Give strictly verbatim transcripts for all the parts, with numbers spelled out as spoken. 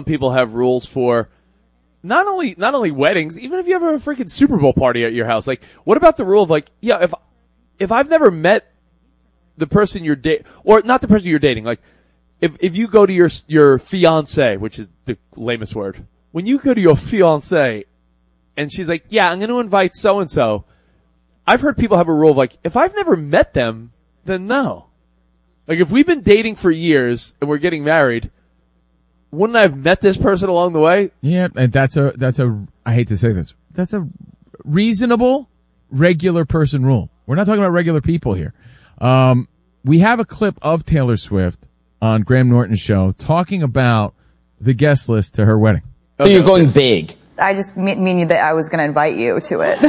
people have rules for not only not only weddings, even if you have a freaking Super Bowl party at your house. Like, what about the rule of like, yeah, if if I've never met the person you're dating, or not the person you're dating, like if if you go to your your fiance, which is the lamest word, when you go to your fiance, and she's like, yeah, I'm going to invite so and so. I've heard people have a rule of like, if I've never met them, then no. Like, if we've been dating for years and we're getting married, wouldn't I have met this person along the way? Yeah, and that's a, that's a, I hate to say this, that's a reasonable, regular person rule. We're not talking about regular people here. Um, we have a clip of Taylor Swift on Graham Norton's show talking about the guest list to her wedding. So okay, you're going big. I just mean, mean that I was going to invite you to it.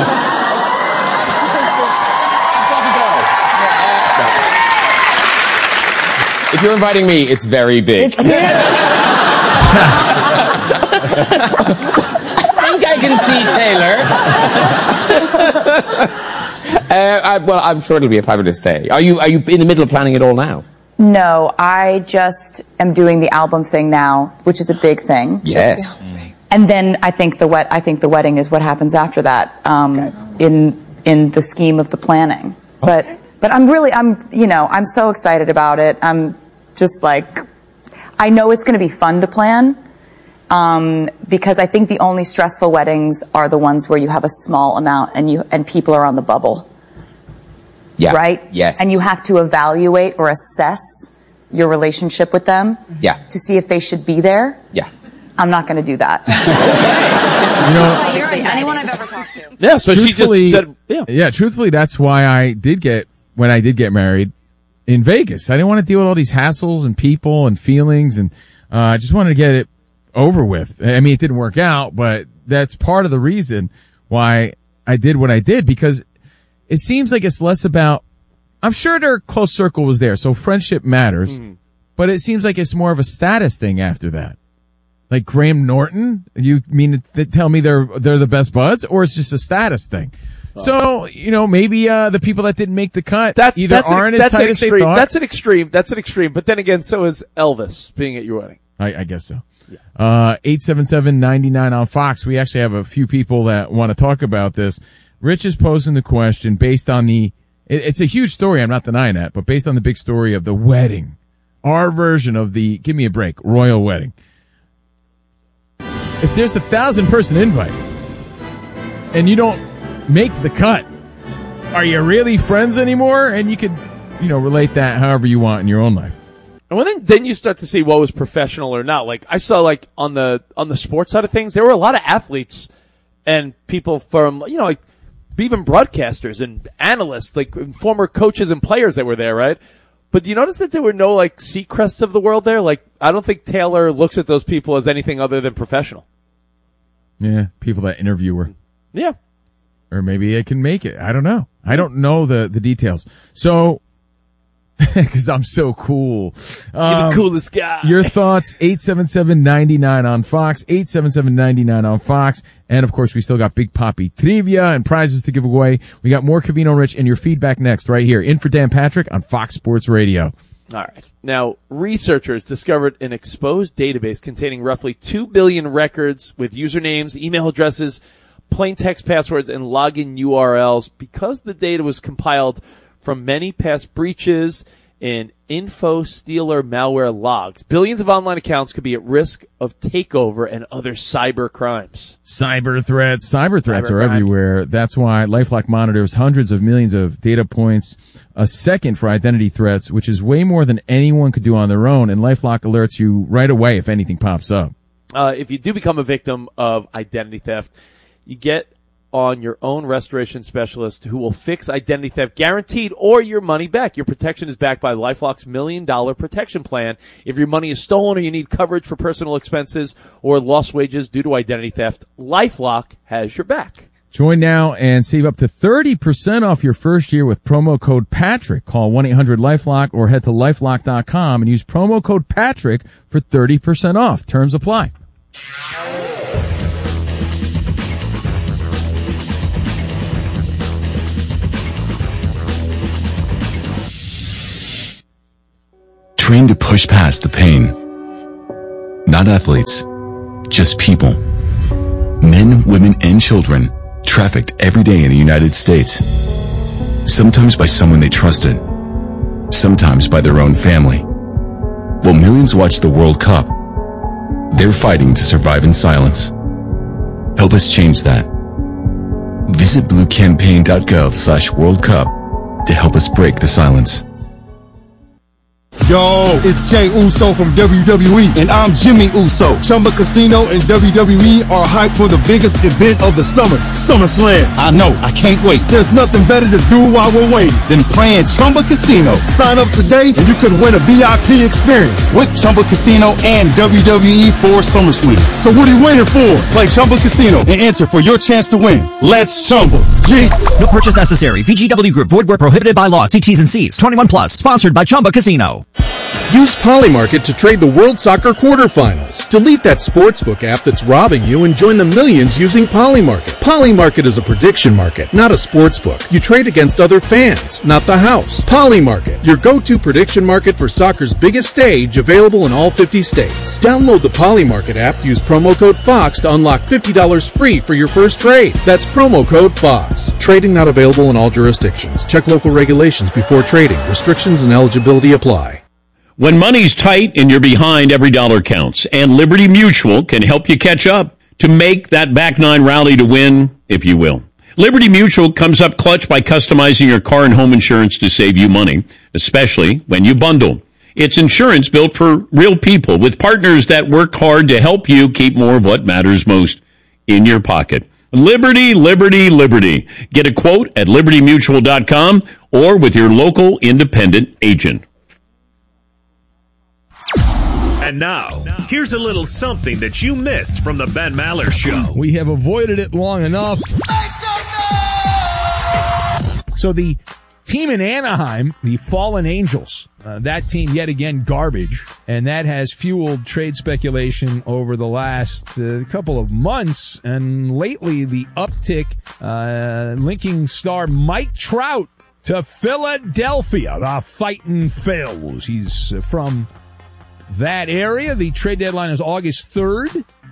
If you're inviting me, it's very big. It's huge. I think I can see Taylor. uh, I, well, I'm sure it'll be a fabulous day. Are you, are you in the middle of planning it all now? No, I just am doing the album thing now, which is a big thing. Yes. And then I think the wet. I think the wedding is what happens after that. Um, okay. In in the scheme of the planning, but but I'm really I'm you know I'm so excited about it. I'm just like, I know it's going to be fun to plan, um, because I think the only stressful weddings are the ones where you have a small amount and you and people are on the bubble. Yeah. Right. Yes. And you have to evaluate or assess your relationship with them. Yeah. To see if they should be there. Yeah. I'm not going to do that. You know, you're anyone I've ever talked to. Yeah, so she just said, yeah. Yeah, truthfully, that's why I did get, when I did get married in Vegas. I didn't want to deal with all these hassles and people and feelings, and uh, I just wanted to get it over with. I mean, it didn't work out, but that's part of the reason why I did what I did, because it seems like it's less about, I'm sure their close circle was there, so friendship matters, mm. but it seems like it's more of a status thing after that. Like Graham Norton? You mean to tell me they're they're the best buds, or it's just a status thing? Oh. So, you know, maybe uh the people that didn't make the cut that's, either that's aren't an, as tight as they thought. That's an extreme. That's an extreme. But then again, so is Elvis being at your wedding. I, I guess so. Yeah. Uh, eight seven seven, nine nine on Fox. We actually have a few people that want to talk about this. Rich is posing the question based on the, it, it's a huge story, I'm not denying that, but based on the big story of the wedding, our version of the, give me a break, royal wedding. If there's a thousand person invite and you don't make the cut, are you really friends anymore? And you could, you know, relate that however you want in your own life. And then, then you start to see what was professional or not. Like, I saw, like, on the, on the sports side of things, there were a lot of athletes and people from, you know, like, even broadcasters and analysts, like, former coaches and players that were there, right? But do you notice that there were no, like, Seacrests of the world there? Like, I don't think Taylor looks at those people as anything other than professional. Yeah, people that interview her. Yeah. Or maybe I can make it. I don't know. I don't know the, the details. So, because I'm so cool. Um, You're the coolest guy. Your thoughts, eight seven seven, nine nine on Fox, eight seven seven, nine nine on Fox. And, of course, we still got Big Papi trivia and prizes to give away. We got more Covino and Rich and your feedback next right here. In for Dan Patrick on Fox Sports Radio. All right. Now, researchers discovered an exposed database containing roughly two billion records with usernames, email addresses, plain text passwords, and login U R Ls because the data was compiled from many past breaches and info stealer malware logs. Billions of online accounts could be at risk of takeover and other cyber crimes. Cyber threats. Cyber threats cyber are crimes. everywhere. That's why LifeLock monitors hundreds of millions of data points a second for identity threats, which is way more than anyone could do on their own, and LifeLock alerts you right away if anything pops up. Uh, if you do become a victim of identity theft, you get on your own restoration specialist who will fix identity theft guaranteed or your money back. Your protection is backed by LifeLock's million dollar protection plan. If your money is stolen or you need coverage for personal expenses or lost wages due to identity theft, LifeLock has your back. Join now and save up to thirty percent off your first year with promo code Patrick. Call one eight hundred LifeLock or head to lifelock dot com and use promo code Patrick for thirty percent off. Terms apply. Train to push past the pain, not athletes, just people. Men, women, and children trafficked every day in the United States. Sometimes by someone they trusted, sometimes by their own family. While millions watch the World Cup, they're fighting to survive in silence. Help us change that. Visit bluecampaign.gov slash World Cup to help us break the silence. Yo, it's Jay Uso from W W E, and I'm Jimmy Uso. Chumba Casino and W W E are hyped for the biggest event of the summer, SummerSlam. I know, I can't wait. There's nothing better to do while we're waiting than playing Chumba Casino. Sign up today and you could win a V I P experience with Chumba Casino and W W E for SummerSlam. So what are you waiting for? Play Chumba Casino and enter for your chance to win. Let's Chumba. Yeah. No purchase necessary. V G W Group. Void where prohibited by law. See T's and C's. twenty-one plus. Sponsored by Chumba Casino. Use Polymarket to trade the World Soccer quarterfinals. Delete that sportsbook app that's robbing you and join the millions using Polymarket. Polymarket is a prediction market, not a sportsbook. You trade against other fans, not the house. Polymarket, your go-to prediction market for soccer's biggest stage, available in all fifty states. Download the Polymarket app, use promo code FOX to unlock fifty dollars free for your first trade. That's promo code FOX. Trading not available in all jurisdictions. Check local regulations before trading. Restrictions and eligibility apply. When money's tight and you're behind, every dollar counts. And Liberty Mutual can help you catch up to make that back nine rally to win, if you will. Liberty Mutual comes up clutch by customizing your car and home insurance to save you money, especially when you bundle. It's insurance built for real people with partners that work hard to help you keep more of what matters most in your pocket. Liberty, Liberty, Liberty. Get a quote at liberty mutual dot com or with your local independent agent. And now, here's a little something that you missed from the Ben Maller Show. We have avoided it long enough. So the team in Anaheim, the Fallen Angels, uh, that team yet again garbage, and that has fueled trade speculation over the last uh, couple of months, and lately the uptick uh, linking star Mike Trout to Philadelphia, the Fightin' Phils. He's uh, from that area. The trade deadline is August third,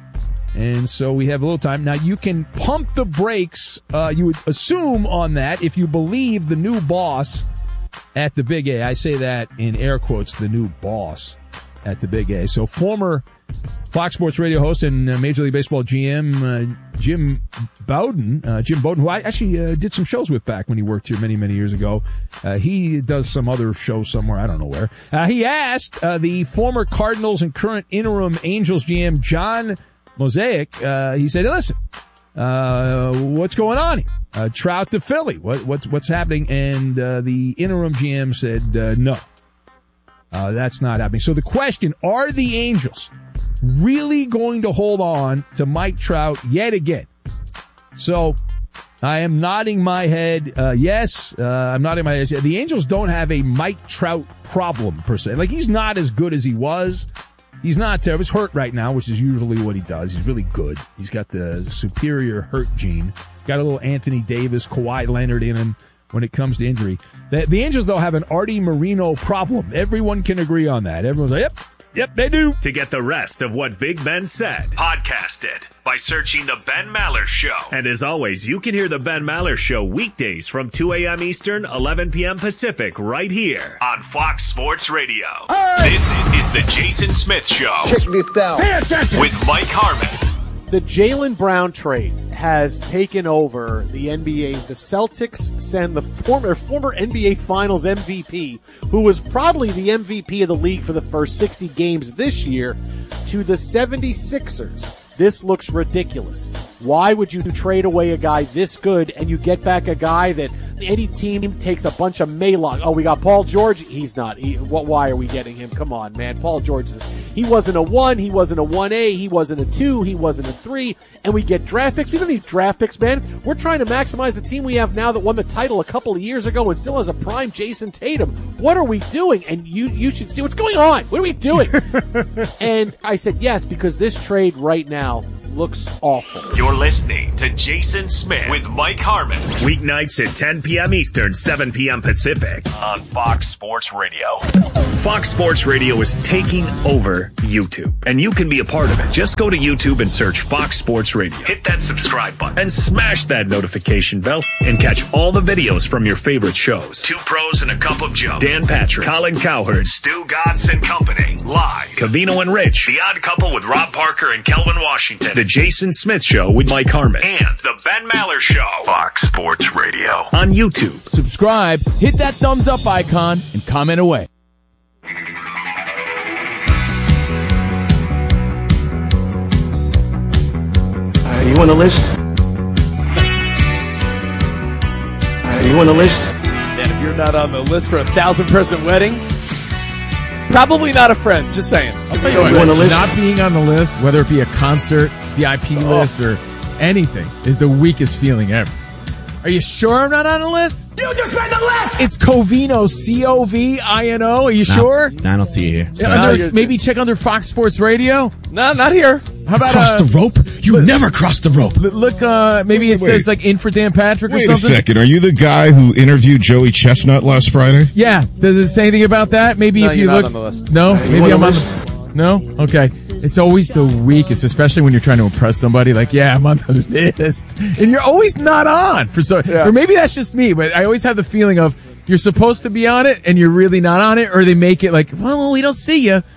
and so we have a little time. Now, you can pump the brakes, uh, you would assume, on that if you believe the new boss at the Big A. I say that in air quotes, the new boss at the Big A. So former Fox Sports Radio host and uh, Major League Baseball G M uh, Jim Bowden, uh, Jim Bowden, who I actually uh, did some shows with back when he worked here many, many years ago. Uh, he does some other show somewhere, I don't know where. Uh, he asked uh, the former Cardinals and current interim Angels G M John Mosaic, uh, he said, listen, uh, what's going on here? Uh, Trout to Philly, what, what's, what's happening? And uh, the interim G M said, uh, no, uh, that's not happening. So the question, are the Angels really going to hold on to Mike Trout yet again? So I am nodding my head. Uh, yes, uh, I'm nodding my head. The Angels don't have a Mike Trout problem per se. Like, he's not as good as he was. He's not terrible. He's hurt right now, which is usually what he does. He's really good. He's got the superior hurt gene. Got a little Anthony Davis, Kawhi Leonard in him when it comes to injury. The, the Angels, though, have an Artie Moreno problem. Everyone can agree on that. Everyone's like, yep. Yep, they do. To get the rest of what Big Ben said, podcast it by searching The Ben Maller Show. And as always, you can hear The Ben Maller Show weekdays from two a.m. Eastern, eleven p.m. Pacific, right here on Fox Sports Radio. Hey! This is The Jason Smith Show. Check this out. Pay attention. With Mike Harmon. The Jaylen Brown trade has taken over the N B A. The Celtics send the former former N B A Finals M V P, who was probably the M V P of the league for the first sixty games this year, to the seventy-sixers. This looks ridiculous. Why would you trade away a guy this good and you get back a guy that any team takes a bunch of Maylock? Oh, we got Paul George. He's not. He, what? Why are we getting him? Come on, man. Paul George is. He wasn't a one. He wasn't a one A. He wasn't a two. He wasn't a three. And we get draft picks. We don't need draft picks, man. We're trying to maximize the team we have now that won the title a couple of years ago and still has a prime Jason Tatum. What are we doing? And you you should see what's going on. What are we doing? And I said yes, because this trade right now looks awful. You're listening to Jason Smith with Mike Harmon. Weeknights at ten p.m. Eastern, seven p.m. Pacific on Fox Sports Radio. Fox Sports Radio is taking over YouTube, and you can be a part of it. Just go to YouTube and search Fox Sports Radio. Hit that subscribe button and smash that notification bell and catch all the videos from your favorite shows. Two Pros and a Cup of Joe. Dan Patrick, Colin Cowherd, Stu Gatz and Company. Live. Covino and Rich. The Odd Couple with Rob Parker and Kelvin Washington. The Jason Smith Show with Mike Harmon. And The Ben Maller Show. Fox Sports Radio. On YouTube. Subscribe, hit that thumbs up icon, and comment away. Are you on the list? Are you on the list? And if you're not on the list for a thousand person wedding, probably not a friend. Just saying. I'll tell you what, not being on the list, whether it be a concert, V I P oh. list, or anything, is the weakest feeling ever. Are you sure I'm not on the list? You just made the list! It's Covino, C O V I N O. Are you no, sure? No, I don't see you here. Yeah, under, maybe check under Fox Sports Radio? No, not here. How about cross uh, the rope? You look, never cross the rope. Look, uh, maybe it wait, says like in for Dan Patrick or wait something. Wait a second. Are you the guy who interviewed Joey Chestnut last Friday? Yeah. Does it say anything about that? Maybe no, if you you're look. Not on the list. No, uh, maybe I'm on the list. No? Okay. It's always the weakest, especially when you're trying to impress somebody. Like, yeah, I'm on the list. And you're always not on. for so, yeah. Or maybe that's just me, but I always have the feeling of you're supposed to be on it and you're really not on it, or they make it like, well, we don't see you.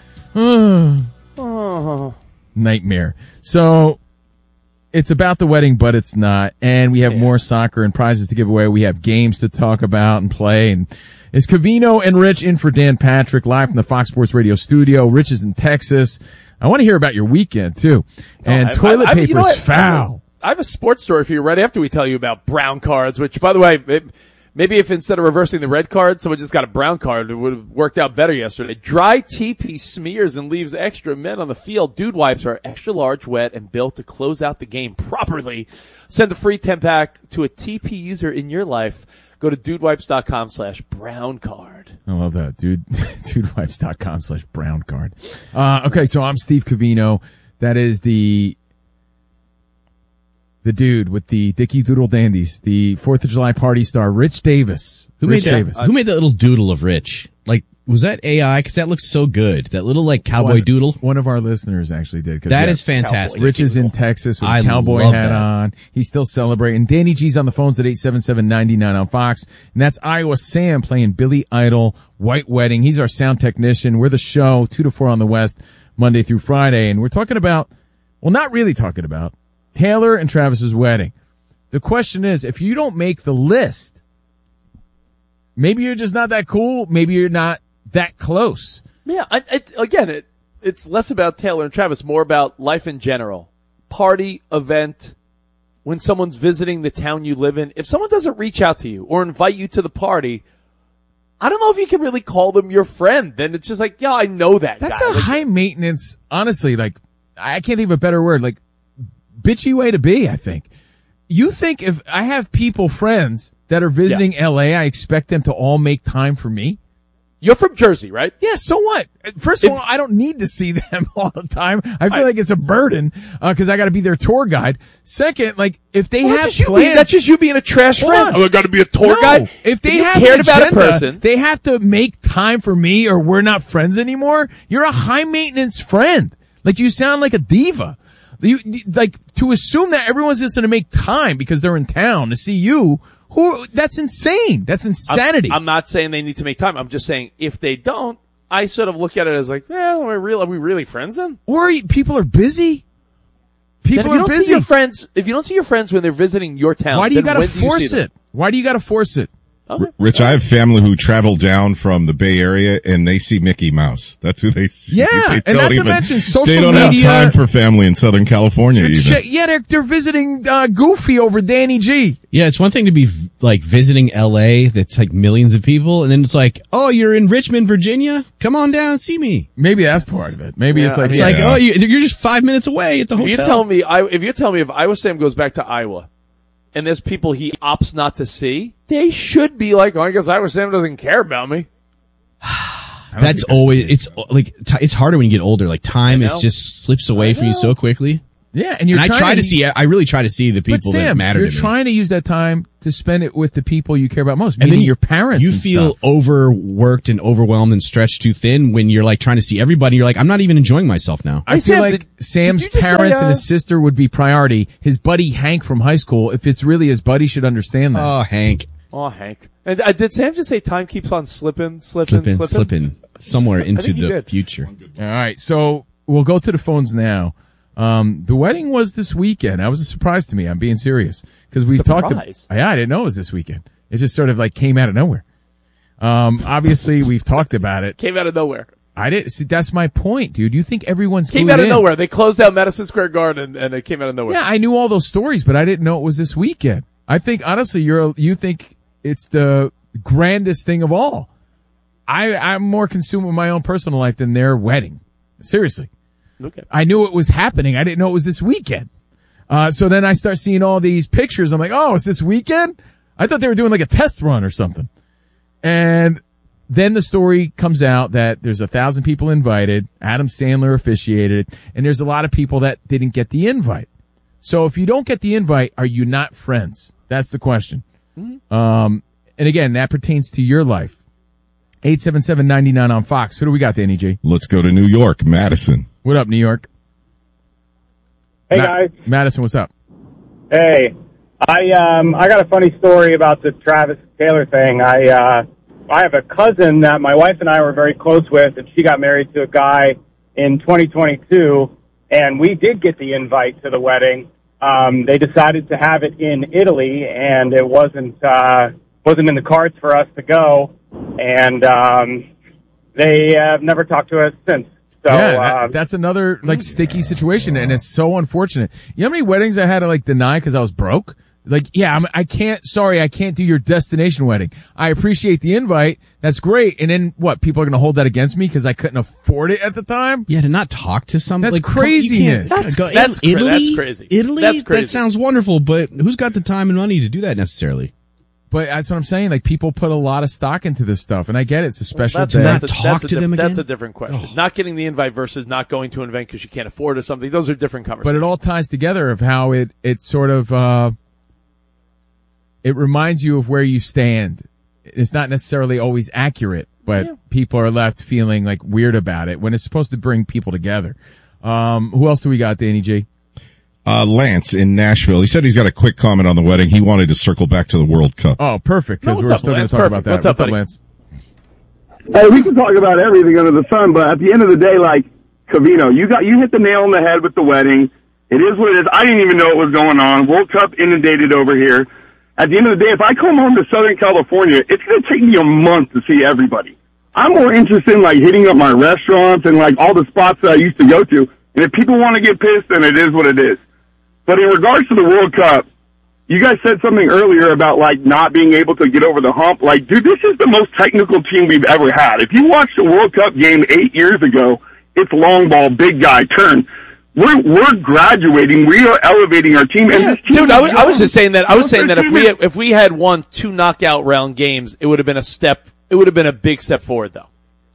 oh. Nightmare. So it's about the wedding, but it's not. And we have yeah. more soccer and prizes to give away. We have games to talk about and play. And it's Covino and Rich in for Dan Patrick, live from the Fox Sports Radio studio. Rich is in Texas. I want to hear about your weekend, too. And oh, toilet I, I, paper you know is foul. I have a sports story for you right after we tell you about brown cards, which, by the way, it, maybe if instead of reversing the red card, someone just got a brown card, it would have worked out better yesterday. Dry T P smears and leaves extra men on the field. Dude wipes are extra large, wet, and built to close out the game properly. Send the free ten-pack to a T P user in your life. Go to dudewipes.com slash brown card. I love that, dude. dudewipes.com slash brown card. Uh, okay, so I'm Steve Covino. That is the the dude with the Dickie Doodle Dandies, the Fourth of July party star, Rich Davis. Who Rich made that? Davis. Uh, who made that little doodle of Rich? Like, was that A I? Because that looks so good. That little like cowboy one, doodle. One of our listeners actually did. That yeah, is fantastic. Rich is in Texas with I his cowboy hat that. on. He's still celebrating. Danny G's on the phones at eight seven seven, nine nine on Fox. And that's Iowa Sam playing Billy Idol, White Wedding. He's our sound technician. We're the show, two to four on the West, Monday through Friday. And we're talking about, well, not really talking about, Taylor and Travis's wedding. The question is, if you don't make the list, maybe you're just not that cool. Maybe you're not that close. Yeah, I, I, again, it it's less about Taylor and Travis, more about life in general. Party, event, when someone's visiting the town you live in. If someone doesn't reach out to you or invite you to the party, I don't know if you can really call them your friend. Then it's just like, yeah, I know that That's guy. a like, high maintenance, honestly, like, I can't think of a better word, like, bitchy way to be, I think. You think if I have people, friends, that are visiting yeah. L A, I expect them to all make time for me? You're from Jersey, right? Yeah, so what? First of if, all, I don't need to see them all the time. I feel I, like it's a burden, uh, cause I gotta be their tour guide. Second, like, if they well, have that's plans. Being, that's just you being a trash friend. Oh, I gotta be a tour no, guide? If they if have cared agenda, about a person, they have to make time for me or we're not friends anymore. You're a high maintenance friend. Like, you sound like a diva. You, like, to assume that everyone's just going to make time because they're in town to see you, who, that's insane. That's insanity. I'm, I'm not saying they need to make time. I'm just saying if they don't, I sort of look at it as like, well, are we really, are we really friends then? Or are you, people are busy. People then if are you don't busy. See your friends, if you don't see your friends when they're visiting your town, why do you got to do force you it? Why do you got to force it? Okay. Rich, I have family who travel down from the Bay Area and they see Mickey Mouse. That's who they see. Yeah, they and not even, to mention social media. They don't media, have time for family in Southern California even. Ch- yeah, they're, they're visiting uh, Goofy over Danny G. Yeah, it's one thing to be v- like visiting L A that's like millions of people, and then it's like, oh, you're in Richmond, Virginia? Come on down and see me. Maybe that's part of it. Maybe yeah, it's like, it's yeah. like, oh, you, you're just five minutes away at the hotel. If you tell me, I, if you tell me if Iowa Sam goes back to Iowa, and there's people he opts not to see, they should be like, oh, I guess Iowa Sam doesn't care about me. That's always, it's like, t- it's harder when you get older. Like, time is just slips away from you so quickly. Yeah, and you're and trying I try to to- see. I really try to see the people but Sam, that matter you're to me. trying to use that time to spend it with the people you care about most, And meaning then your parents. You and feel stuff. overworked and overwhelmed and stretched too thin when you're like trying to see everybody. You're like, I'm not even enjoying myself now. I feel like Sam's did you just say, parents uh, and his sister would be priority. His buddy Hank from high school, if it's really his buddy, should understand that. Oh, Hank. Oh, Hank. And uh, did Sam just say time keeps on slipping, slipping, Slipping, slipping? slipping somewhere I into think he the did. future. All right, so we'll go to the phones now. Um, the wedding was this weekend. That was a surprise to me. I'm being serious because we've talked. Surprise? About, yeah, I didn't know it was this weekend. It just sort of like came out of nowhere. Um, obviously we've talked about it. Came out of nowhere. I didn't see. That's my point, dude. You think everyone's Came glued out of in. nowhere. They closed down Madison Square Garden, and, and it came out of nowhere. Yeah, I knew all those stories, but I didn't know it was this weekend. I think honestly, you're you think it's the grandest thing of all. I I'm more consumed with my own personal life than their wedding. Seriously. Okay. I knew it was happening. I didn't know it was this weekend. Uh, so then I start seeing all these pictures. I'm like, oh, it's this weekend? I thought they were doing like a test run or something. And then the story comes out that there's a thousand people invited. Adam Sandler officiated, and there's a lot of people that didn't get the invite. So if you don't get the invite, are you not friends? That's the question. Mm-hmm. Um, and again, that pertains to your life. eight seven seven, nine nine on Fox. Who do we got, Danny G? Let's go to New York, Madison. What up, New York? Hey, Ma- guys. Madison, what's up? Hey, I um I got a funny story about the Travis Taylor thing. I uh I have a cousin that my wife and I were very close with, and she got married to a guy in twenty twenty-two, and we did get the invite to the wedding. Um, they decided to have it in Italy, and it wasn't uh, wasn't in the cards for us to go, and um, they have never talked to us since. So yeah, that- uh, that's another like sticky situation, and it's so unfortunate. You know how many weddings I had to like deny because I was broke? Like, yeah, I'm, I can't. Sorry, I can't do your destination wedding. I appreciate the invite. That's great. And then what? People are going to hold that against me because I couldn't afford it at the time. Yeah, to not talk to somebody. That's like, come- you craziness. can't- That's- go- that's cra- Italy. that's crazy. Italy. That's crazy. That sounds wonderful, but who's got the time and money to do that necessarily? But that's what I'm saying. Like, people put a lot of stock into this stuff, and I get it. It's a special that's, day. that's, a, Talk that's, a to diff- them that's again? a different question. Not getting the invite versus not going to an event because you can't afford or something. Those are different But conversations. it all ties together of how it it sort of uh it reminds you of where you stand. It's not necessarily always accurate, but Yeah. people are left feeling like weird about it when it's supposed to bring people together. Um who else do we got, Danny G? Uh, Lance in Nashville. He said he's got a quick comment on the wedding. He wanted to circle back to the World Cup. Oh, perfect, because No, what's we're up, still going Lance? to talk Perfect. about that. What's up, buddy? Lance? Hey, we can talk about everything under the sun, but at the end of the day, like, Covino, you got, you hit the nail on the head with the wedding. It is what it is. I didn't even know what was going on. World Cup inundated over here. At the end of the day, if I come home to Southern California, it's going to take me a month to see everybody. I'm more interested in, like, hitting up my restaurants and, like, all the spots that I used to go to. And if people want to get pissed, then it is what it is. But in regards to the World Cup, you guys said something earlier about, like, not being able to get over the hump. Like, dude, this is the most technical team we've ever had. If you watched the World Cup game eight years ago, it's long ball, big guy, turn. We're, we're graduating. We are elevating our team. And Yeah. this team Dude, I was, I was young. just saying that. I was saying that if we This had, if we had won two knockout round games, it would have been a step. It would have been a big step forward, though.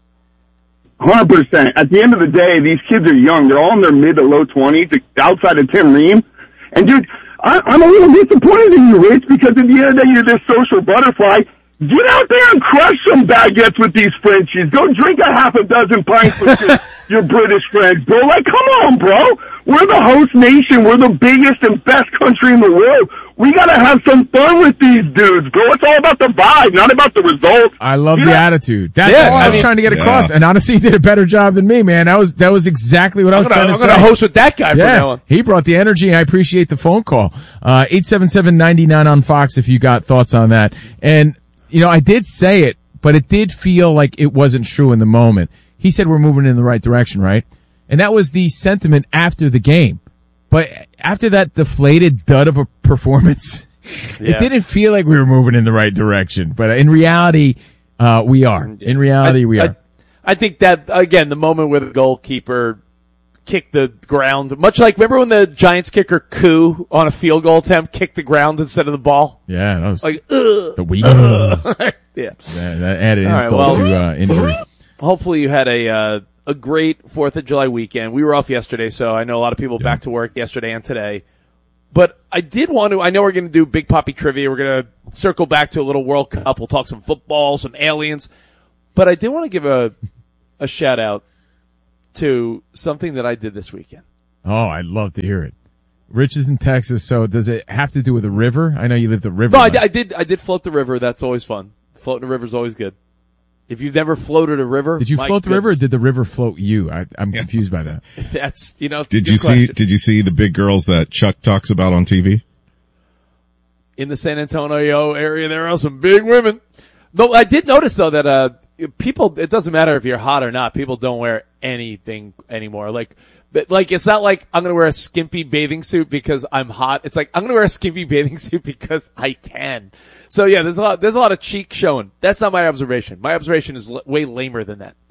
one hundred percent. At the end of the day, these kids are young. They're all in their mid to low twenties, outside of Tim Ream. And, dude, I, I'm a little disappointed in you, Rich, because at the end of the day, you're this social butterfly. Get out there and crush some baguettes with these Frenchies. Go drink a half a dozen pints with your, your British friends, bro. Like, come on, bro. We're the host nation. We're the biggest and best country in the world. We gotta have some fun with these dudes, bro. It's all about the vibe, not about the results. I love You the know- attitude. That's Yeah, all I I was mean- trying to get Yeah. across. And honestly, you did a better job than me, man. That was that was exactly what I I'm was gonna, trying I'm to say. gonna host with that guy from Yeah, now on. he brought the energy. I appreciate the phone call. Uh, eight seven seven, nine nine on Fox if you got thoughts on that. And, you know, I did say it, but it did feel like it wasn't true in the moment. He said we're moving in the right direction, right? And that was the sentiment after the game. But after that deflated dud of a performance, Yeah. it didn't feel like we were moving in the right direction. But in reality, uh, we are. In reality, I, we I, are. I think that, again, the moment where the goalkeeper kicked the ground, much like, remember when the Giants kicker Koo on a field goal attempt kicked the ground instead of the ball? Yeah, that was Like, ugh. the week. Ugh. Yeah. Yeah, that added All right, insult well- to uh, injury. Hopefully you had a, uh, a great fourth of July weekend. We were off yesterday, so I know a lot of people back to work yesterday and today. But I did want to, I know we're going to do Big Poppy Trivia. We're going to circle back to a little World Cup. We'll talk some football, some aliens. But I did want to give a, a shout out to something that I did this weekend. Oh, I'd love to hear it. Rich is in Texas, so does it have to do with the river? I know you live the river. No, I, I did, I did float the river. That's always fun. Floating a river is always good. If you've never floated a river, did you my float the goodness. river or did the river float you? I, I'm confused by that. That's, you know, Did good you see, question. did you see the big girls that Chuck talks about on T V? In the San Antonio area, there are some big women. Though I did notice though that, uh, people, it doesn't matter if you're hot or not, people don't wear anything anymore. Like, but like, it's not like I'm gonna wear a skimpy bathing suit because I'm hot. It's like, I'm gonna wear a skimpy bathing suit because I can. So yeah, there's a lot, there's a lot of cheek showing. That's not my observation. My observation is l- way lamer than that.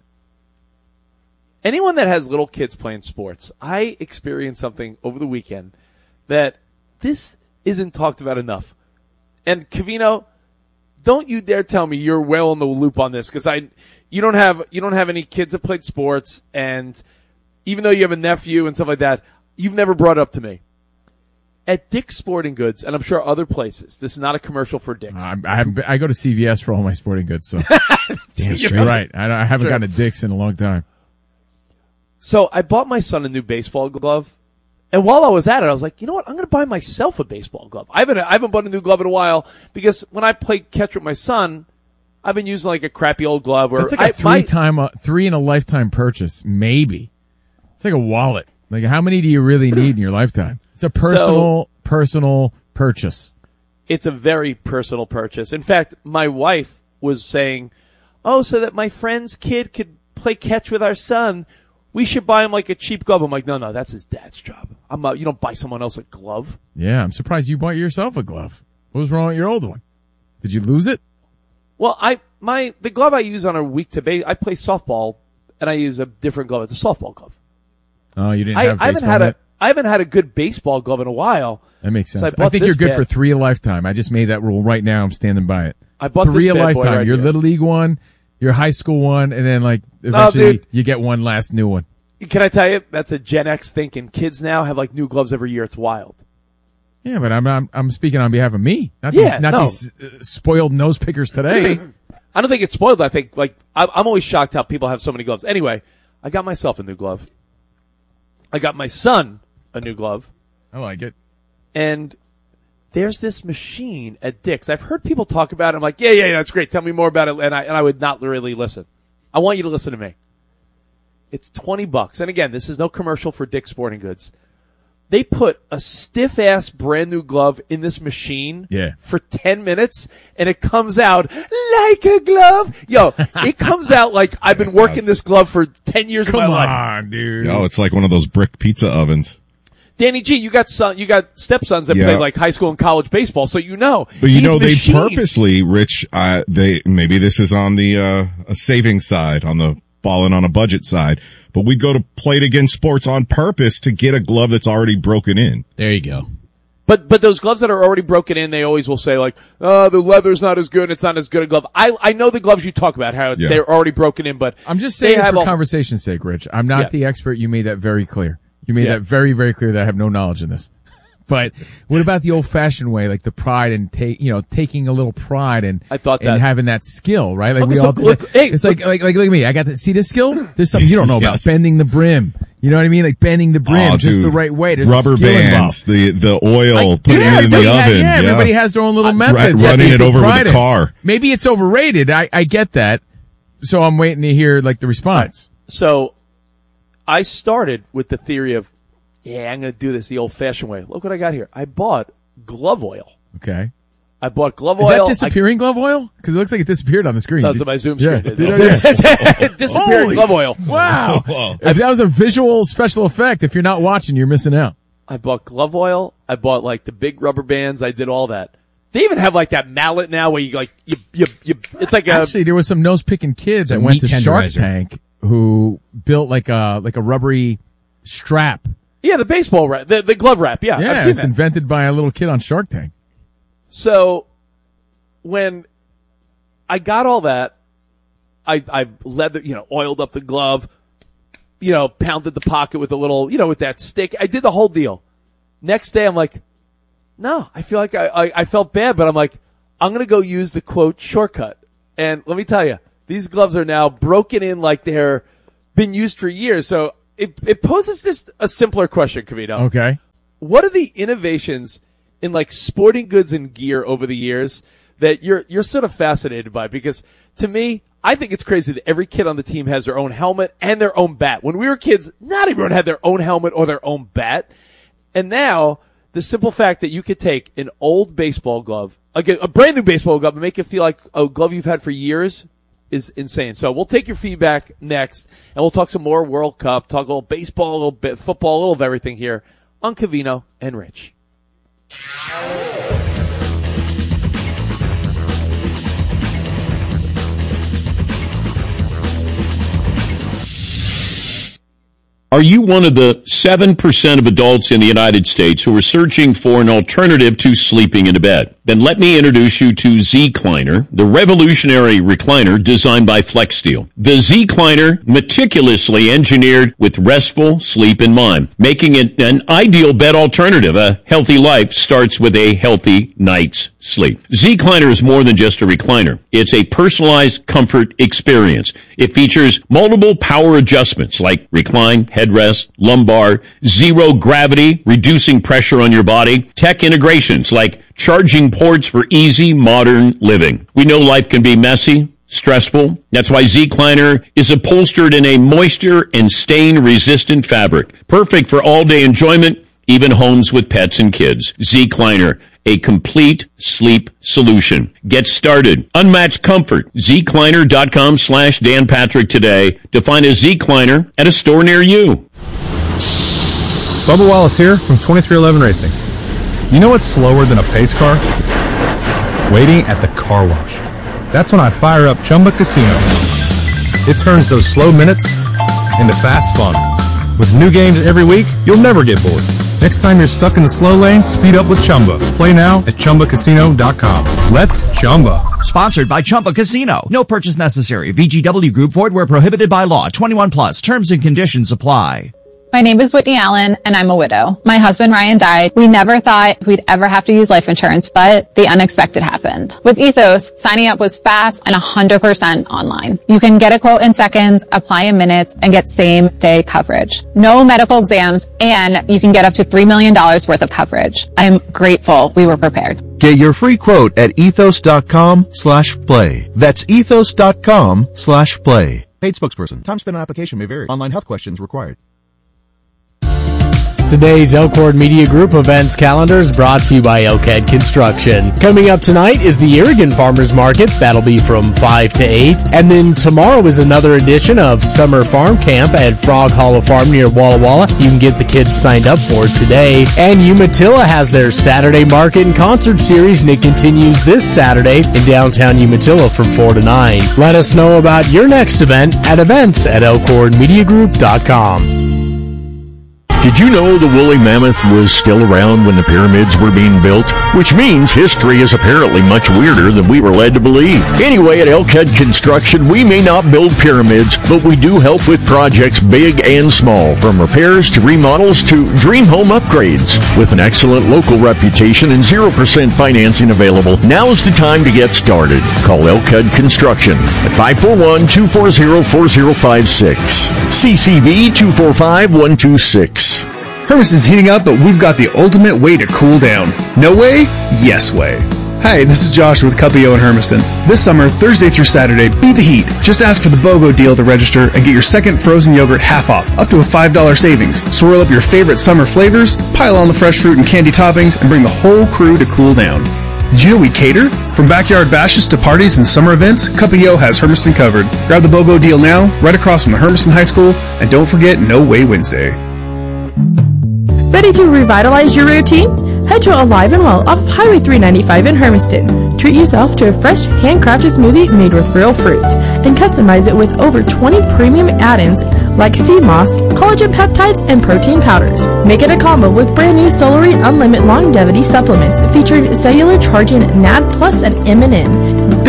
Anyone that has little kids playing sports, I experienced something over the weekend that this isn't talked about enough. And Covino, don't you dare tell me you're well in the loop on this, because I, you don't have, you don't have any kids that played sports, and even though you have a nephew and stuff like that, you've never brought it up to me. At Dick's Sporting Goods, and I'm sure other places, this is not a commercial for Dick's. I, I, haven't been- I go to C V S for all my sporting goods, so. Damn straight. Right. I, I haven't Straight. gotten a Dick's in a long time. So I bought my son a new baseball glove. And while I was at it, I was like, you know what? I'm going to buy myself a baseball glove. I haven't, I haven't bought a new glove in a while because when I play catch with my son, I've been using like a crappy old glove. Or It's like a I, three my, time, uh, three in a lifetime purchase, maybe. It's like a wallet. Like, how many do you really need in your lifetime? It's a personal, personal purchase. It's a very personal purchase. In fact, my wife was saying, oh, so that my friend's kid could play catch with our son, we should buy him like a cheap glove. I'm like, no, no, that's his dad's job. I'm not, you don't buy someone else a glove. Yeah, I'm surprised you bought yourself a glove. What was wrong with your old one? Did you lose it? Well, I, my, the glove I use on a week to base, I play softball and I use a different glove. It's a softball glove. Oh, you didn't I, have I haven't baseball had net? a, I haven't had a good baseball glove in a while. That makes So sense. I I, bought think this you're good bad- for three a lifetime. I just made that rule right now. I'm standing by it. I bought three this a bad boy lifetime. right your here. little league one, your high school one, and then like eventually dude. you get one last new one. Can I tell you, that's a Gen X thinking. Kids now have like new gloves every year. It's wild. Yeah, but I'm I'm, I'm speaking on behalf of me, not Yeah, these, not no. these uh, spoiled nose pickers today. I don't think it's spoiled. I think like I'm, I'm always shocked how people have so many gloves. Anyway, I got myself a new glove. I got my son a new glove. I like it. And there's this machine at Dick's. I've heard people talk about it. I'm like, yeah, yeah, yeah, that's great. Tell me more about it. And I and I would not really listen. I want you to listen to me. It's twenty bucks. And again, this is no commercial for Dick's Sporting Goods. They put a stiff ass brand new glove in this machine Yeah. for ten minutes and it comes out like a glove. Yo, it comes out like I've been working this glove for ten years Come of my life. on, dude. Oh, it's like one of those brick pizza ovens. Danny G, you got son, you got stepsons that Yeah. play like high school and college baseball, so you know. But you These know, they machines- purposely, Rich, uh, they, maybe this is on the, uh, a savings side, on the balling on a budget side, but we go to Play It Again Sports on purpose to get a glove that's already broken in. There you go. But but those gloves that are already broken in, they always will say like, "Oh, the leather's not as good. It's not as good a glove." I I know the gloves you talk about, how Yeah. they're already broken in, but I'm just they saying this have for a- conversation's sake, Rich. I'm not Yeah. the expert. You made that very clear. You made Yeah. that very, very clear that I have no knowledge in this. But what about the old-fashioned way, like the pride and take, you know, taking a little pride and I thought and that- having that skill, right? Like Okay, we so all do. look- that. hey, it's like, look- like, like, look at me. I got to see this skill. There's something you don't know about Yes. bending the brim. You know what I mean? Like bending the brim Oh, just dude. the right way. There's a Rubber skill bands, involved. the, the oil, I- putting yeah, it in the everybody ha- oven. yeah, everybody has their own little methods. Right, that running they it take over with pride a in. car. Maybe it's overrated. I, I get that. So I'm waiting to hear like the response. So I started with the theory of, yeah, I'm going to do this the old-fashioned way. Look what I got here. I bought glove oil. Okay. I bought glove Is oil. that disappearing glove oil? Because it looks like it disappeared on the screen. That's my Zoom Yeah. screen. Yeah, yeah. Disappearing Holy- glove oil. Wow. Whoa. If that was a visual special effect. If you're not watching, you're missing out. I bought glove oil. I bought like the big rubber bands. I did all that. They even have like that mallet now where you like you you you. It's like a Actually, there was some nose picking kids It's a that went meat to Shark tenderizer. Tank who built like a like a rubbery strap. yeah the baseball wrap, the the glove wrap. Yeah, I've Yeah, seen it's that. invented by a little kid on Shark Tank. So when I got all that, I I leather you know oiled up the glove, you know, pounded the pocket with a little, you know, with that stick. I did the whole deal. Next day, I'm like, no, I feel like I, I, I felt bad, but I'm like, I'm going to go use the quote shortcut. And let me tell you, these gloves are now broken in like they're been used for years. So it, it poses just a simpler question, Cavino. Okay. What are the innovations in like sporting goods and gear over the years that you're, you're sort of fascinated by? Because to me, I think it's crazy that every kid on the team has their own helmet and their own bat. When we were kids, not everyone had their own helmet or their own bat. And now, the simple fact that you could take an old baseball glove, again, a brand new baseball glove, and make it feel like a glove you've had for years is insane. So we'll take your feedback next, and we'll talk some more World Cup, talk a little baseball, a little bit football, a little of everything here on Cavino and Rich. Are you one of the seven percent of adults in the United States who are searching for an alternative to sleeping in a bed? Then let me introduce you to Z-Cliner, the revolutionary recliner designed by FlexSteel. The Z-Cliner, meticulously engineered with restful sleep in mind, making it an ideal bed alternative. A healthy life starts with a healthy night's sleep. Z-Cliner is more than just a recliner. It's a personalized comfort experience. It features multiple power adjustments like recline, headrest, lumbar, zero gravity, reducing pressure on your body, tech integrations like charging ports for easy modern living. We know life can be messy, stressful. That's why Z-Cliner is upholstered in a moisture and stain resistant fabric. Perfect for all day enjoyment, even homes with pets and kids. Z-Cliner, a complete sleep solution. Get started. Unmatched comfort. Z-Cliner.com slash Dan Patrick today to find a Z-Cliner at a store near you. Bubba Wallace here from twenty-three eleven Racing. You know what's slower than a pace car? Waiting at the car wash. That's when I fire up Chumba Casino. It turns those slow minutes into fast fun. With new games every week, you'll never get bored. Next time you're stuck in the slow lane, speed up with Chumba. Play now at Chumba Casino dot com. Let's Chumba. Sponsored by Chumba Casino. No purchase necessary. V G W Group. Void where prohibited by law. twenty-one plus. Terms and conditions apply. My name is Whitney Allen, and I'm a widow. My husband, Ryan, died. We never thought we'd ever have to use life insurance, but the unexpected happened. With Ethos, signing up was fast and one hundred percent online. You can get a quote in seconds, apply in minutes, and get same-day coverage. No medical exams, and you can get up to three million dollars worth of coverage. I'm grateful we were prepared. Get your free quote at ethos.com slash play. That's ethos.com slash play. Paid spokesperson. Time spent on application may vary. Online health questions required. Today's Elkhorn Media Group events calendar is brought to you by Elkhead Construction. Coming up tonight is the Irrigan Farmers Market. That'll be from five to eight. And then tomorrow is another edition of Summer Farm Camp at Frog Hollow Farm near Walla Walla. You can get the kids signed up for it today. And Umatilla has their Saturday Market and Concert Series, and it continues this Saturday in downtown Umatilla from four to nine. Let us know about your next event at events at elkhorn media group dot com. Did you know the woolly mammoth was still around when the pyramids were being built? Which means history is apparently much weirder than we were led to believe. Anyway, at Elkhead Construction, we may not build pyramids, but we do help with projects big and small, from repairs to remodels to dream home upgrades. With an excellent local reputation and zero percent financing available, now is the time to get started. Call Elkhead Construction at five four one, two four zero, four zero five six. C C V two four five, one two six. Hermiston's heating up, but we've got the ultimate way to cool down. No way? Yes way. Hi, this is Josh with Cuppio in Hermiston. This summer, Thursday through Saturday, beat the heat. Just ask for the BOGO deal to register and get your second frozen yogurt half off, up to a five dollars savings. Swirl up your favorite summer flavors, pile on the fresh fruit and candy toppings, and bring the whole crew to cool down. Did you know we cater? From backyard bashes to parties and summer events, Cuppio has Hermiston covered. Grab the BOGO deal now, right across from the Hermiston High School, and don't forget No Way Wednesday. Ready to revitalize your routine? Head to Alive and Well off of Highway three ninety-five in Hermiston. Treat yourself to a fresh, handcrafted smoothie made with real fruit, and customize it with over twenty premium add-ins like sea moss, collagen peptides, and protein powders. Make it a combo with brand new Solary Unlimited Longevity supplements featuring cellular charging N A D Plus and M and N.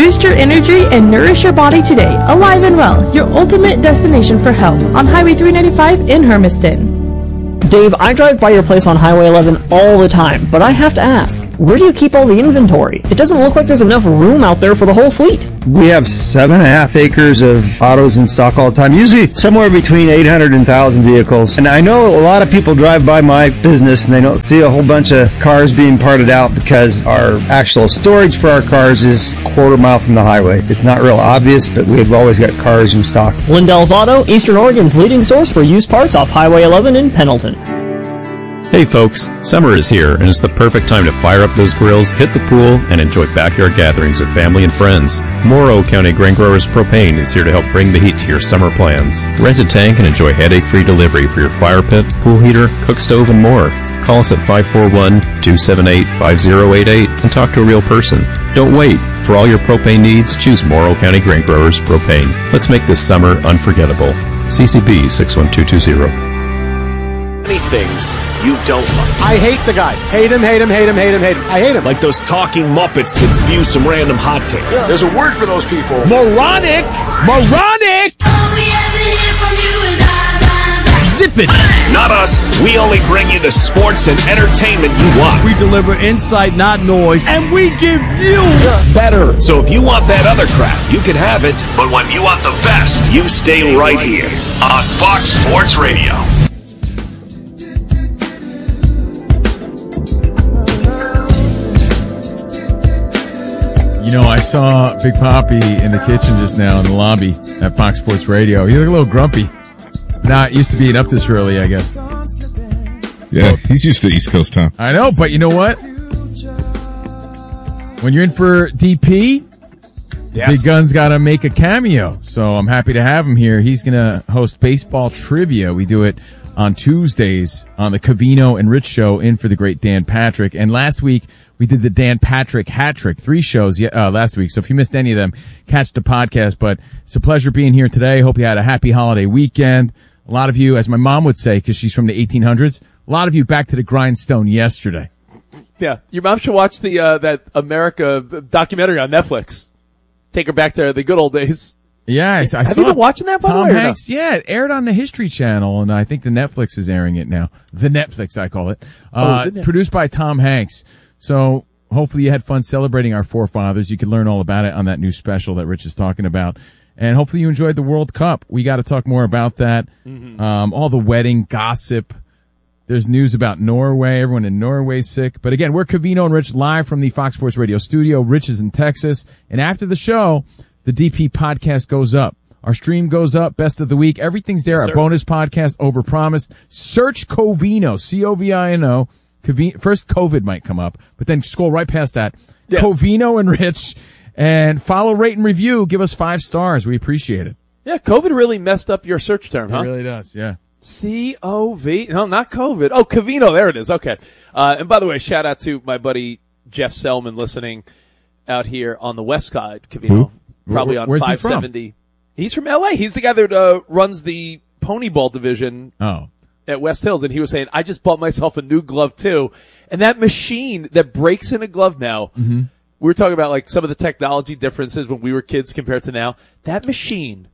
Boost your energy and nourish your body today. Alive and Well, your ultimate destination for health on Highway three ninety-five in Hermiston. Dave, I drive by your place on Highway eleven all the time, but I have to ask, where do you keep all the inventory? It doesn't look like there's enough room out there for the whole fleet. We have seven and a half acres of autos in stock all the time, usually somewhere between eight hundred and one thousand vehicles. And I know a lot of people drive by my business and they don't see a whole bunch of cars being parted out because our actual storage for our cars is a quarter mile from the highway. It's not real obvious, but we've always got cars in stock. Lindell's Auto, Eastern Oregon's leading source for used parts off Highway eleven in Pendleton. Hey folks, summer is here and it's the perfect time to fire up those grills, hit the pool, and enjoy backyard gatherings with family and friends. Morrow County Grain Growers Propane is here to help bring the heat to your summer plans. Rent a tank and enjoy headache-free delivery for your fire pit, pool heater, cook stove, and more. Call us at five four one, two seven eight, five zero eight eight and talk to a real person. Don't wait. For all your propane needs, choose Morrow County Grain Growers Propane. Let's make this summer unforgettable. C C B six one two two zero. Many things you don't like. I hate the guy. Hate him, hate him, hate him, hate him, hate him. I hate him. Like those talking Muppets that spew some random hot takes. Yeah. There's a word for those people. Moronic! Moronic! Zip it! Not us. We only bring you the sports and entertainment you want. We deliver insight, not noise, and we give you better. So if you want that other crap, you can have it. But when you want the best, you stay right here on Fox Sports Radio. You know, I saw Big Poppy in the kitchen just now in the lobby at Fox Sports Radio. He looked a little grumpy. Not used to being up this early, I guess. Yeah, he's used to East Coast time. I know, but you know what? When you're in for D P, yes. Big Gun's got to make a cameo. So I'm happy to have him here. He's going to host baseball trivia. We do it on Tuesdays on the Covino and Rich Show in for the great Dan Patrick. And last week, we did the Dan Patrick hat trick, three shows uh, last week. So if you missed any of them, catch the podcast. But it's a pleasure being here today. Hope you had a happy holiday weekend. A lot of you, as my mom would say, because she's from the eighteen hundreds, a lot of you back to the grindstone yesterday. Yeah, your mom should watch the uh, that America documentary on Netflix. Take her back to the good old days. Yeah, I, I Have saw you been watching that, by Tom the way? Hanks, no? Yeah, it aired on the History Channel, and I think the Netflix is airing it now. The Netflix, I call it. Uh, oh, the Netflix. Produced by Tom Hanks. So hopefully you had fun celebrating our forefathers. You can learn all about it on that new special that Rich is talking about. And hopefully you enjoyed the World Cup. We got to talk more about that. Mm-hmm. Um, all the wedding gossip. There's news about Norway. Everyone in Norway's sick. But again, we're Covino and Rich live from the Fox Sports Radio studio. Rich is in Texas. And after the show, the D P podcast goes up. Our stream goes up. Best of the week. Everything's there. Yes, Our bonus podcast, Overpromised. Search Covino. C O V I N O. Covino. First, COVID might come up, but then scroll right past that. Yeah. Covino and Rich. And follow, rate, and review. Give us five stars. We appreciate it. Yeah, COVID really messed up your search term, huh? It really does, yeah. C O V. No, not COVID. Oh, Covino. There it is. Okay. Uh, and by the way, shout out to my buddy Jeff Selman listening out here on the west side, Covino. Who? Probably on Where's five seventy. He He's from L A. He's the guy that uh, runs the pony ball division oh. at West Hills. And he was saying, I just bought myself a new glove, too. And that machine that breaks in a glove now, mm-hmm. we were talking about like some of the technology differences when we were kids compared to now. That machine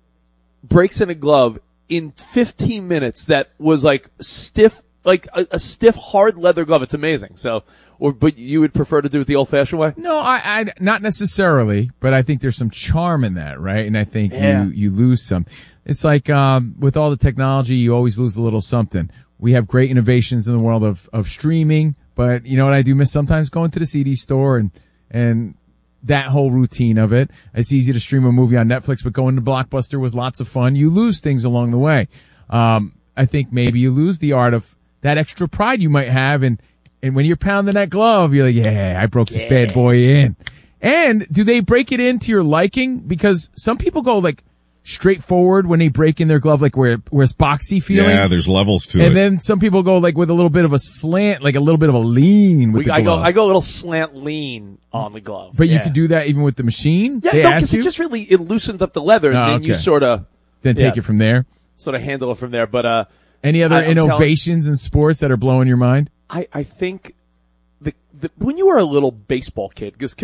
breaks in a glove in fifteen minutes that was like stiff, like a, a stiff, hard leather glove. It's amazing. So, or, but you would prefer to do it the old fashioned way? No, I, I, not necessarily, but I think there's some charm in that, right? And I think yeah. you, you lose some. It's like, um, with all the technology, you always lose a little something. We have great innovations in the world of, of streaming, but you know what I do miss sometimes? Going to the C D store and, and that whole routine of it. It's easy to stream a movie on Netflix, but going to Blockbuster was lots of fun. You lose things along the way. Um, I think maybe you lose the art of that extra pride you might have. And, and when you're pounding that glove, you're like, yeah, I broke this yeah. bad boy in. And do they break it into your liking? Because some people go like straightforward when they break in their glove, like where, where it's boxy feeling. Yeah, there's levels to and it. And then some people go like with a little bit of a slant, like a little bit of a lean with we, the I glove. go, I go a little slant lean on the glove. But yeah. you could do that even with the machine? Yeah, they no, ask because you? it just really, it loosens up the leather and Oh, then okay. you sort of. Then yeah, take it from there? Sort of handle it from there. But, uh. Any other I, innovations in sports that are blowing your mind? I, I think the, the, when you were a little baseball kid, because, you know,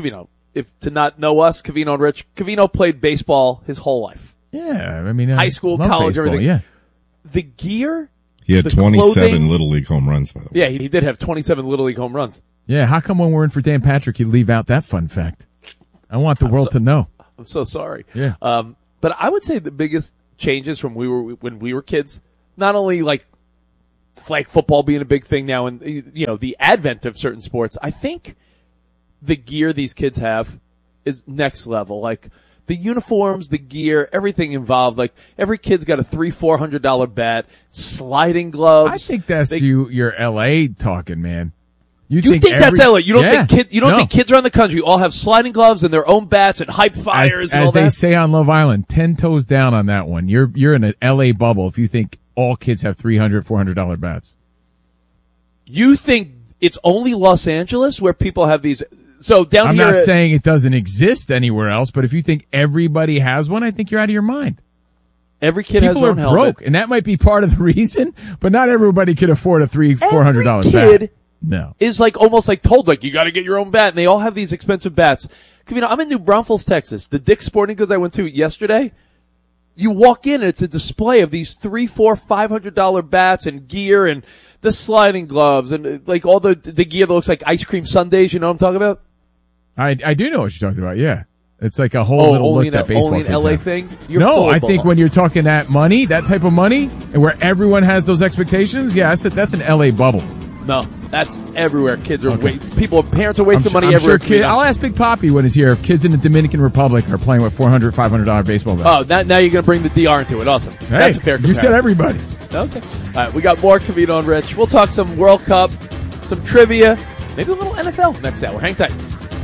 if to not know us, Covino and Rich, Covino played baseball his whole life. Yeah, I mean, uh, high school, love college, baseball, everything. Yeah. The gear. He had the twenty-seven clothing, Little League home runs, by the way. Yeah, he, he did have twenty-seven Little League home runs. Yeah, how come when we're in for Dan Patrick, you leave out that fun fact? I want the I'm world so, to know. I'm so sorry. Yeah. Um, but I would say the biggest changes from we were when we were kids, not only like flag football being a big thing now, and you know the advent of certain sports. I think the gear these kids have is next level. Like the uniforms, the gear, everything involved. Like every kid's got a three, four hundred dollar bat, sliding gloves. I think that's they, you. You're L A talking, man. You, you think, think every, that's L A? You don't yeah, think kid, you don't no. think kids around the country all have sliding gloves and their own bats and hype fires as, and as all that? they say on Love Island, ten toes down on that one. You're you're in an L A bubble if you think all kids have three hundred, four hundred dollar bats. You think it's only Los Angeles where people have these? So down I'm here, not saying it doesn't exist anywhere else, but if you think everybody has one, I think you're out of your mind. Every kid People has their are own helmet. broke, and that might be part of the reason. But not everybody could afford a three, four hundred dollar bat. Kid No. is like almost like told like you got to get your own bat, and they all have these expensive bats. You know, I'm in New Braunfels, Texas. The Dick's Sporting Goods I went to yesterday. You walk in, and it's a display of these three, four, five hundred dollar bats and gear, and the sliding gloves, and like all the the gear that looks like ice cream sundaes. You know what I'm talking about? I I do know what you're talking about. Yeah, it's like a whole Oh, little only look in, that baseball only in kids L A have. thing. You're No, full I of think bull. when you're talking that money, that type of money, and where everyone has those expectations, yeah, that's, a, that's an L A bubble. No, that's everywhere. Kids are Okay. wa- people, parents are wasting I'm, money I'm everywhere. Sure kid, I'll ask Big Poppy when he's here if kids in the Dominican Republic are playing with four hundred, five hundred dollar baseball bats. Oh, now, now you're going to bring the D R into it. Awesome. Hey, That's a fair you comparison. said everybody. Okay. All right, we got more Covino and Rich. We'll talk some World Cup, some trivia, maybe a little N F L next hour. Hang tight.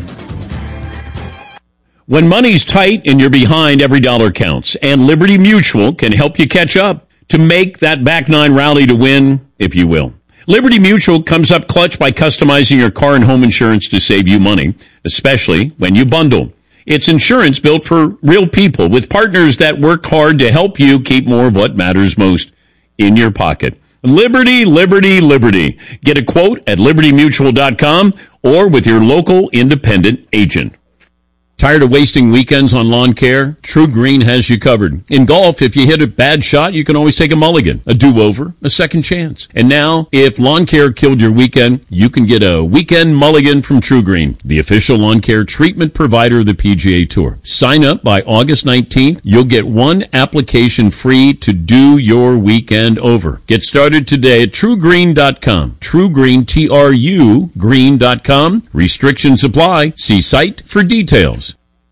When money's tight and you're behind, every dollar counts. And Liberty Mutual can help you catch up to make that back nine rally to win, if you will. Liberty Mutual comes up clutch by customizing your car and home insurance to save you money, especially when you bundle. It's insurance built for real people with partners that work hard to help you keep more of what matters most in your pocket. Liberty, Liberty, Liberty. Get a quote at liberty mutual dot com or with your local independent agent. Tired of wasting weekends on lawn care? True Green has you covered. In golf, if you hit a bad shot, you can always take a mulligan, a do-over, a second chance. And now, if lawn care killed your weekend, you can get a weekend mulligan from True Green, the official lawn care treatment provider of the P G A Tour. Sign up by August nineteenth. You'll get one application free to do your weekend over. Get started today at true green dot com. True Green, T R U, green dot com. Restrictions apply. See site for details.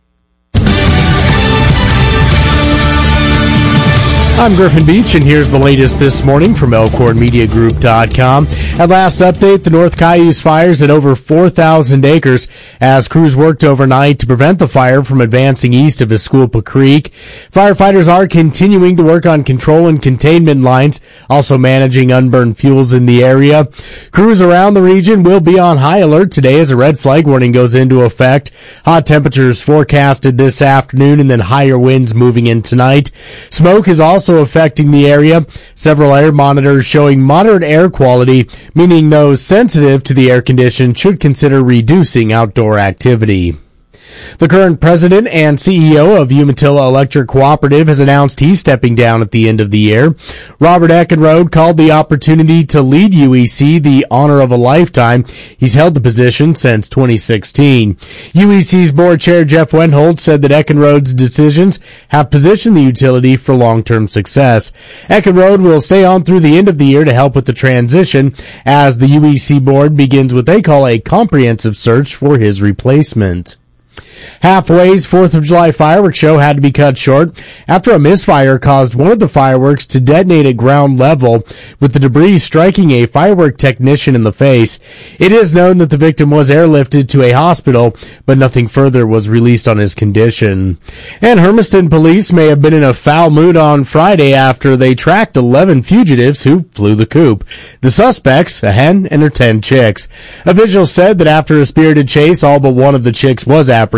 I'm Griffin Beach, and here's the latest this morning from elkhorn media group dot com. At last update, the North Cayuse fires at over four thousand acres as crews worked overnight to prevent the fire from advancing east of Escuelpa Creek. Firefighters are continuing to work on control and containment lines, also managing unburned fuels in the area. Crews around the region will be on high alert today as a red flag warning goes into effect. Hot temperatures forecasted this afternoon and then higher winds moving in tonight. Smoke is also affecting the area. Several air monitors showing moderate air quality, meaning those sensitive to the air condition should consider reducing outdoor activity. The current president and C E O of Umatilla Electric Cooperative has announced he's stepping down at the end of the year. Robert Eckenrode called the opportunity to lead U E C the honor of a lifetime. He's held the position since twenty sixteen. U E C's board chair Jeff Wendholt said that Eckenrode's decisions have positioned the utility for long-term success. Eckenrode will stay on through the end of the year to help with the transition as the U E C board begins what they call a comprehensive search for his replacement. Halfway's fourth of July fireworks show had to be cut short after a misfire caused one of the fireworks to detonate at ground level, with the debris striking a firework technician in the face. It is known that the victim was airlifted to a hospital, but nothing further was released on his condition. And Hermiston police may have been in a foul mood on Friday after they tracked eleven fugitives who flew the coop. The suspects, a hen and her ten chicks. Officials said that after a spirited chase, all but one of the chicks was apprehended.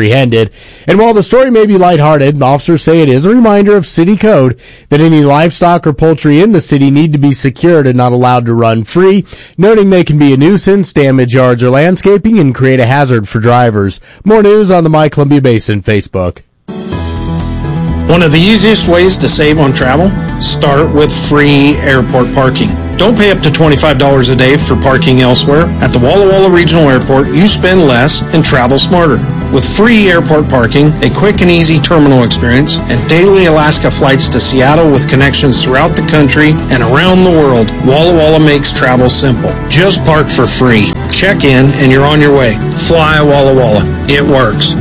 apprehended. And while the story may be lighthearted, officers say it is a reminder of city code that any livestock or poultry in the city need to be secured and not allowed to run free, noting they can be a nuisance, damage yards or landscaping, and create a hazard for drivers. More news on the My Columbia Basin Facebook. One of the easiest ways to save on travel, start with free airport parking. Don't pay up to twenty-five dollars a day for parking elsewhere. At the Walla Walla Regional Airport, you spend less and travel smarter. With free airport parking, a quick and easy terminal experience, and daily Alaska flights to Seattle with connections throughout the country and around the world, Walla Walla makes travel simple. Just park for free. Check in and you're on your way. Fly Walla Walla. It works.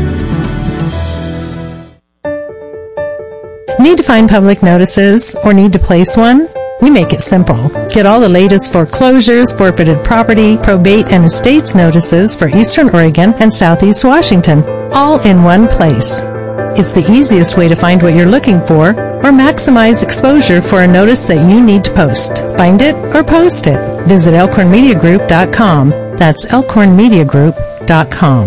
Need to find public notices or need to place one? We make it simple. Get all the latest foreclosures, forfeited property, probate, and estates notices for Eastern Oregon and Southeast Washington, all in one place. It's the easiest way to find what you're looking for or maximize exposure for a notice that you need to post. Find it or post it. Visit elkhorn media group dot com. That's elkhorn media group dot com.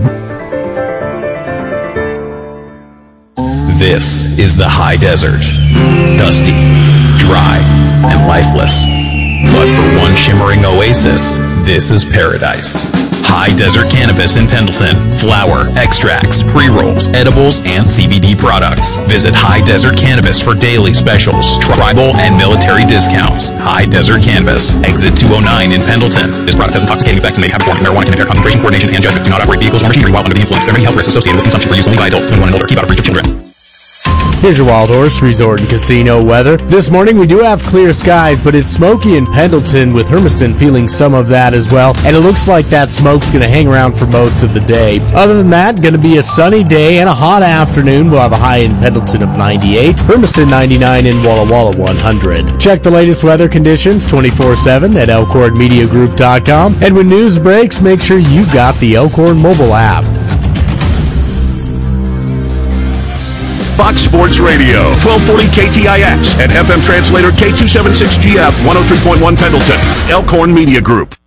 This is the high desert. Dusty, dry, and lifeless. But for one shimmering oasis, this is paradise. High Desert Cannabis in Pendleton. Flower, extracts, pre-rolls, edibles, and C B D products. Visit High Desert Cannabis for daily specials, tribal, and military discounts. High Desert Cannabis. Exit two oh nine in Pendleton. This product has intoxicating effects and may have a form of marijuana can impair concentration, coordination, and judgment. Do not operate vehicles or machinery while under the influence. There are many health risks associated with consumption for use only by adults twenty-one and older. Keep out of reach of children. Here's your Wild Horse Resort and Casino weather. This morning we do have clear skies, but it's smoky in Pendleton, with Hermiston feeling some of that as well. And it looks like that smoke's going to hang around for most of the day. Other than that, going to be a sunny day and a hot afternoon. We'll have a high in Pendleton of ninety-eight, Hermiston ninety-nine, and Walla Walla one hundred. Check the latest weather conditions twenty-four seven at elkhorn media group dot com. And when news breaks, make sure you've got the Elkhorn mobile app. Fox Sports Radio, twelve forty K T I X, and F M translator K two seventy-six G F, one oh three point one Pendleton, Elkhorn Media Group.